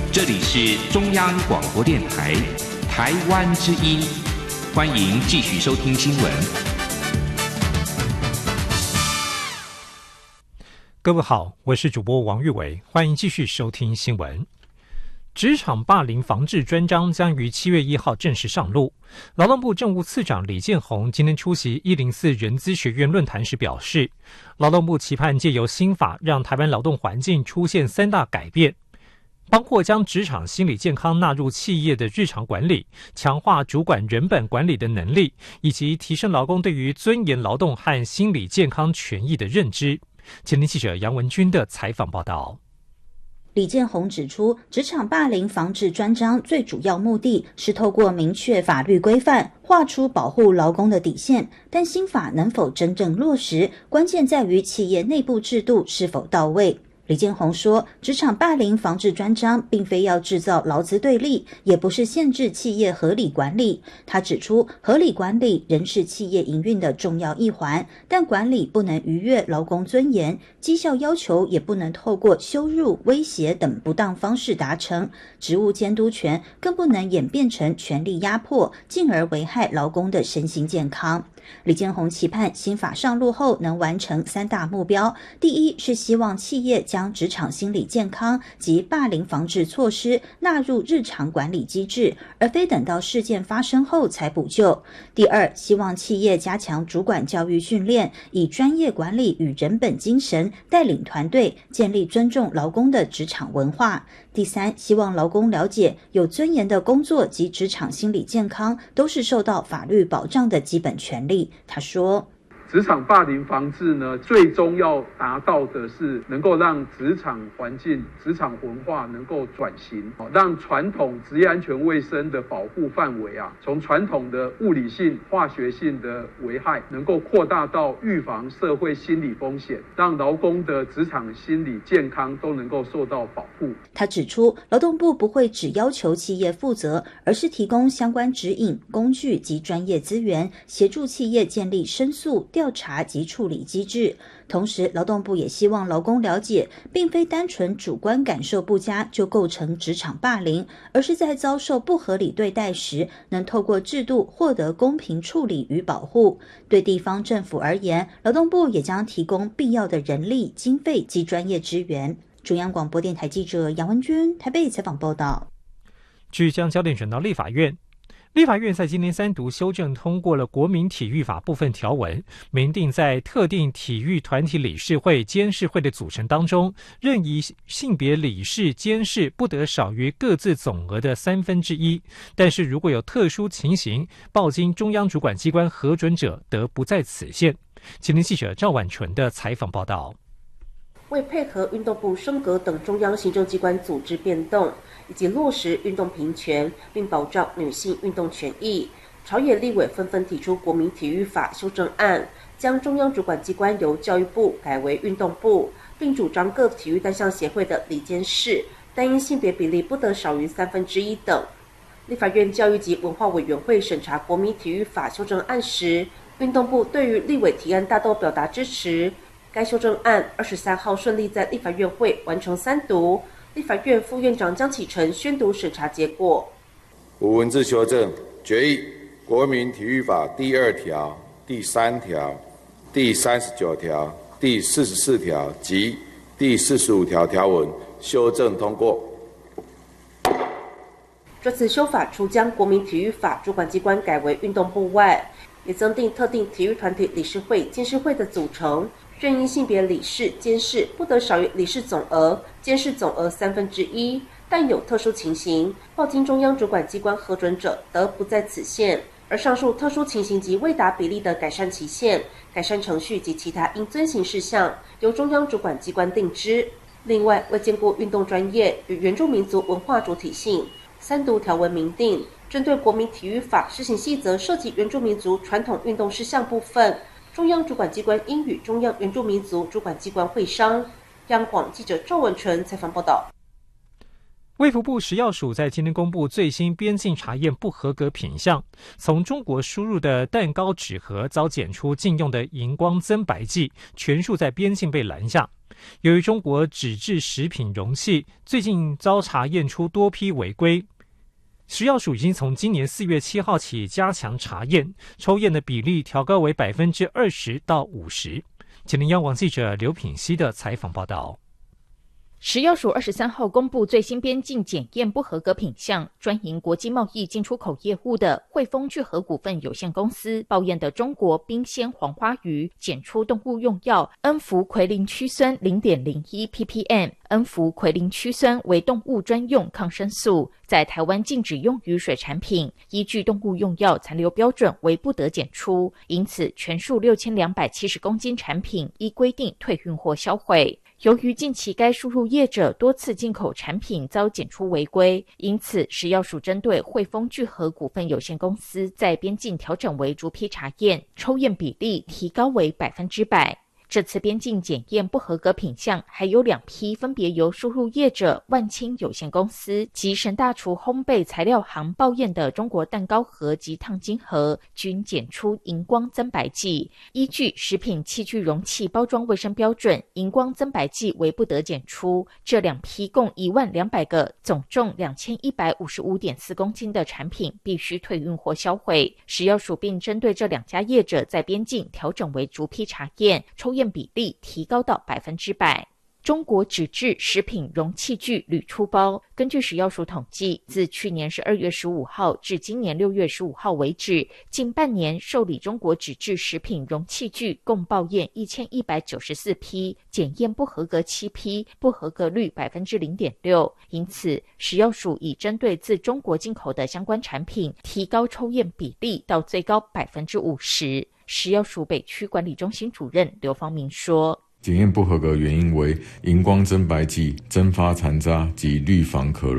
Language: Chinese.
这里是中央广播电台台湾之音，欢迎继续收听新闻。 各位好，我是主播王玉伟，欢迎继续收听新闻。职场霸凌防治专章将于7月1号正式上路。劳动部政务次长李建宏今天出席104人资学院论坛时表示，劳动部期盼借由新法让台湾劳动环境出现3大改变，包括将职场心理健康纳入企业的日常管理，强化主管人本管理的能力，以及提升劳工对于尊严劳动和心理健康权益的认知。前天记者杨文君的采访报道。 李建宏指出，职场霸凌防治专章最主要目的是透过明确法律规范，划出保护劳工的底线，但新法能否真正落实，关键在于企业内部制度是否到位。李建宏说，职场霸凌防治专章并非要制造劳资对立，也不是限制企业合理管理。他指出，合理管理仍是企业营运的重要一环，但管理不能逾越劳工尊严，绩效要求也不能透过羞辱、威胁等不当方式达成，职务监督权更不能演变成权力压迫，进而危害劳工的身心健康。李建宏期盼新法上路后能完成3大目标，第一是希望企业将职场心理健康及霸凌防治措施纳入日常管理机制，而非等到事件发生后才补救。第二，希望企业加强主管教育训练，以专业管理与人本精神带领团队，建立尊重劳工的职场文化。第三，希望劳工了解有尊严的工作及职场心理健康都是受到法律保障的基本权利。他说， 职场霸凌防治呢，最终要达到的是能够让职场环境、职场文化能够转型，让传统职业安全卫生的保护范围从传统的物理性、化学性的危害，能够扩大到预防社会心理风险，让劳工的职场心理健康都能够受到保护。 他指出，劳动部不会只要求企业负责，而是提供相关指引、工具及专业资源，协助企业建立申诉、调查及处理机制。同时，劳动部也希望劳工了解，并非单纯主观感受不佳就构成职场霸凌，而是在遭受不合理对待时，能透过制度获得公平处理与保护。对地方政府而言，劳动部也将提供必要的人力、经费及专业支援。中央广播电台记者杨文君台北采访报道。 继续将焦点转到立法院。立法院在今年3读修正通过了国民体育法部分条文，明定在特定体育团体理事会、监事会的组成当中，任意性别理事、监事不得少于各自总额的1/3，但是如果有特殊情形，报经中央主管机关核准者，得不在此限。前天记者赵婉纯的采访报道。 为配合运动部升格等中央行政机关组织变动，以及落实运动平权，并保障女性运动权益，朝野立委纷纷提出国民体育法修正案，将中央主管机关由教育部改为运动部，并主张各体育单项协会的理监事单一性别比例不得少于1/3等。立法院教育及文化委员会审查国民体育法修正案时，运动部对于立委提案大都表达支持。该修正案23号顺利在立法院会完成3读，立法院副院长江启臣宣读审查结果。 无文字修正决议国民体育法第2条、第3条、第39条、第44条及第45条条文修正通过。 这次修法除将国民体育法主管机关改为运动部外，也增订特定体育团体理事会、监事会的组成，任意性别理事、监事不得少于理事总额、监事总额1/3，但有特殊情形，报经中央主管机关核准者，得不在此限。而上述特殊情形及未达比例的改善期限、改善程序及其他应遵行事项，由中央主管机关定之。另外，为兼顾运动专业与原住民族文化主体性，3读条文明定，针对国民体育法施行细则涉及原住民族传统运动事项部分，中央主管机关应与中央原住民族主管机关会商。央广记者赵文纯采访报道。 卫福部食药署在今天公布最新边境查验不合格品项，从中国输入的蛋糕纸盒遭检出禁用的荧光增白剂，全数在边境被拦下。 由于中国纸质食品容器最近遭查验出多批违规，食药署已经从今年4月7号起加强查验，抽验的比例调高为20%到50%。前天央广记者刘品希的采访报道。 食药署23号公布最新边境检验不合格品项，专营国际贸易进出口业务的汇丰聚合股份有限公司报验的中国冰鲜黄花鱼检出动物用药恩福奎林曲酸 0.01 ppm， 恩福奎林曲酸为动物专用抗生素，在台湾禁止用于水产品，依据动物用药残留标准为不得检出，因此全数6270公斤产品依规定退运或销毁。由于近期该输入业者多次进口产品遭检出违规，因此食药署针对汇丰聚合股份有限公司在边境调整为逐批查验，抽验比例提高为100%。这次边境检验不合格品项还有2批，分别由输入业者万清有限公司及神大厨烘焙材料行报验的中国蛋糕盒及烫金盒，均检出荧光增白剂。依据食品器具容器包装卫生标准，荧光增白剂为不得检出。这2批共1万200个，总重2155.4公斤的产品必须退运或销毁。食药署并针对这2家业者在边境调整为逐批查验，抽验比例提高到100%。中国纸质食品容器具屡出包，根据食药署统计，自去年12月15号至今年6月15号为止，近半年受理中国纸质食品容器具共报验1194批，检验不合格7批，不合格率0.6%。因此，食药署已针对自中国进口的相关产品，提高抽验比例到最高50%。食药署北区管理中心主任刘方明说， 检验不合格原因为荧光增白剂、蒸发残渣及氯仿可